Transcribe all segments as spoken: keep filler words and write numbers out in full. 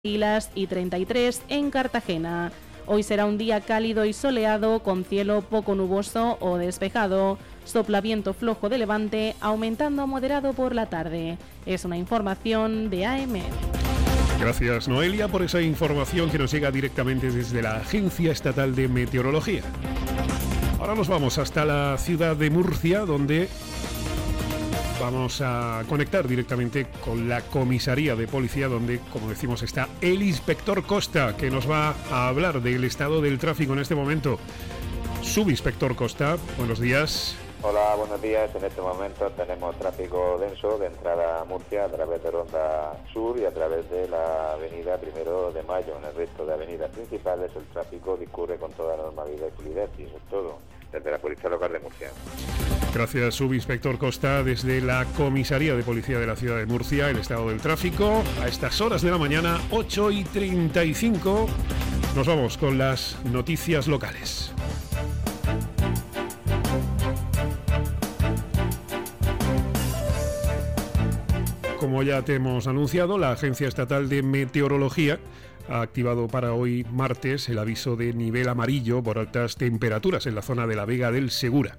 Pilas y treinta y tres en Cartagena. Hoy será un día cálido y soleado con cielo poco nuboso o despejado. Sopla viento flojo de levante, aumentando a moderado por la tarde. Es una información de A M. Gracias, Noelia, por esa información que nos llega directamente desde la Agencia Estatal de Meteorología. Ahora nos vamos hasta la ciudad de Murcia, donde vamos a conectar directamente con la comisaría de policía, donde, como decimos, está el inspector Costa, que nos va a hablar del estado del tráfico en este momento. Subinspector Costa, buenos días. Hola, buenos días. En este momento tenemos tráfico denso de entrada a Murcia a través de Ronda Sur y a través de la avenida Primero de Mayo. En el resto de avenidas principales el tráfico discurre con toda normalidad y fluidez, y eso es todo desde la Policía Local de Murcia. Gracias, subinspector Costa, desde la comisaría de policía de la ciudad de Murcia. El estado del tráfico a estas horas de la mañana, ocho y treinta y cinco. Nos vamos con las noticias locales. Como ya te hemos anunciado, la Agencia Estatal de Meteorología ha activado para hoy martes el aviso de nivel amarillo por altas temperaturas en la zona de la Vega del Segura.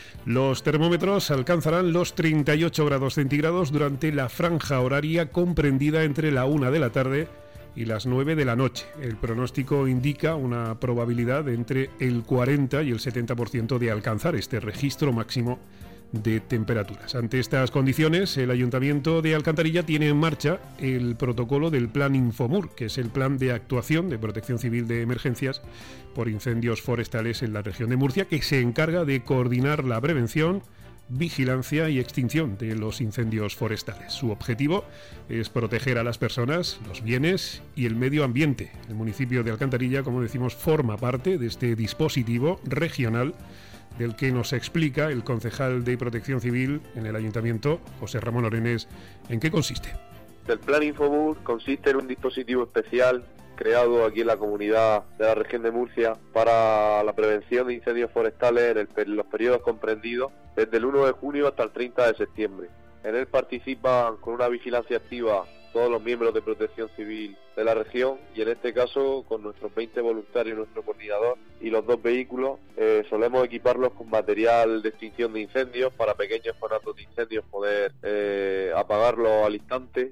Los termómetros alcanzarán los treinta y ocho grados centígrados durante la franja horaria comprendida entre la una de la tarde y las nueve de la noche. El pronóstico indica una probabilidad de entre el cuarenta y el setenta por ciento de alcanzar este registro máximo de temperaturas. Ante estas condiciones, el Ayuntamiento de Alcantarilla tiene en marcha el protocolo del Plan Infomur, que es el plan de actuación de protección civil de emergencias por incendios forestales en la región de Murcia, que se encarga de coordinar la prevención, vigilancia y extinción de los incendios forestales. Su objetivo es proteger a las personas, los bienes y el medio ambiente. El municipio de Alcantarilla, como decimos, forma parte de este dispositivo regional del que nos explica el concejal de Protección Civil en el Ayuntamiento, José Ramón Orenes, en qué consiste. El Plan Infomur consiste en un dispositivo especial creado aquí en la comunidad de la región de Murcia para la prevención de incendios forestales en, el, en los periodos comprendidos desde el uno de junio hasta el treinta de septiembre. En él participan con una vigilancia activa todos los miembros de Protección Civil de la región, y en este caso con nuestros veinte voluntarios, nuestro coordinador y los dos vehículos, eh, solemos equiparlos con material de extinción de incendios para pequeños conatos de incendios poder eh, apagarlos al instante,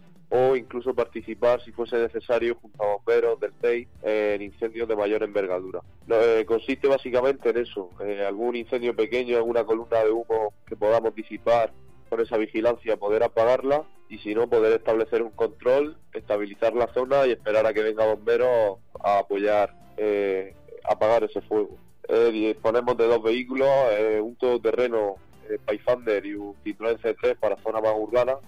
o incluso participar, si fuese necesario, junto a bomberos del C E I en incendios de mayor envergadura. Eh, consiste básicamente en eso, eh, algún incendio pequeño, alguna columna de humo que podamos disipar con esa vigilancia, poder apagarla, y si no, poder establecer un control, estabilizar la zona y esperar a que venga bomberos a apoyar, eh, apagar ese fuego. Eh, disponemos de dos vehículos, eh, un todoterreno eh, Pathfinder y un Citroën C tres para zona más urbana,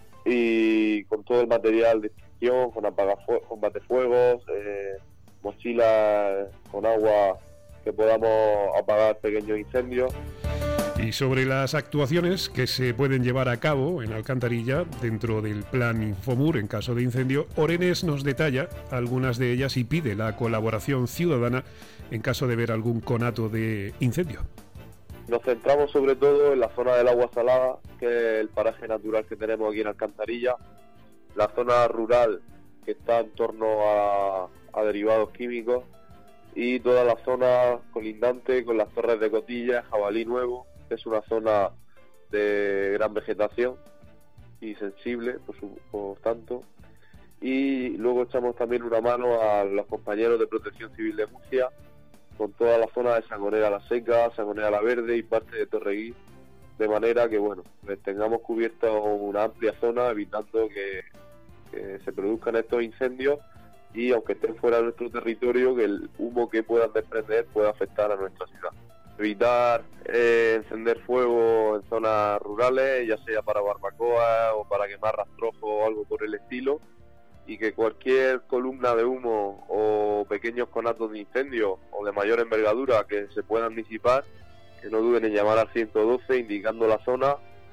y con todo el material de extinción, con apagafuegos, con batefuegos, eh, mochilas con agua que podamos apagar pequeños incendios. Y sobre las actuaciones que se pueden llevar a cabo en Alcantarilla dentro del Plan Infomur en caso de incendio, Orenes nos detalla algunas de ellas y pide la colaboración ciudadana en caso de ver algún conato de incendio. Nos centramos sobre todo en la zona del agua salada, que es el paraje natural que tenemos aquí en Alcantarilla, la zona rural que está en torno a, a derivados químicos, y toda la zona colindante con las Torres de Cotilla, Jabalí Nuevo, que es una zona de gran vegetación y sensible, por, su, por tanto. Y luego echamos también una mano a los compañeros de Protección Civil de Murcia, con toda la zona de Sangonera la Seca, Sangonera la Verde y parte de Torreguí, de manera que, bueno, les tengamos cubierta una amplia zona, evitando que, que se produzcan estos incendios, y aunque estén fuera de nuestro territorio, que el humo que puedan desprender pueda afectar a nuestra ciudad. Evitar eh, encender fuego en zonas rurales, ya sea para barbacoa o para quemar rastrojos o algo por el estilo, y que cualquier columna de humo o pequeños conatos de incendio o de mayor envergadura que se puedan disipar, que no duden en llamar al ciento doce indicando la zona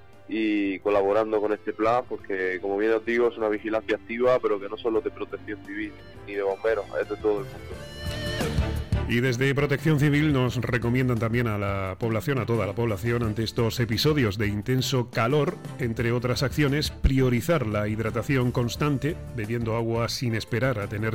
y colaborando con este plan, porque, como bien os digo, es una vigilancia activa, pero que no solo de Protección Civil ni de bomberos, es de todo el mundo. Y desde Protección Civil nos recomiendan también a la población, a toda la población, ante estos episodios de intenso calor, entre otras acciones, priorizar la hidratación constante, bebiendo agua sin esperar a tener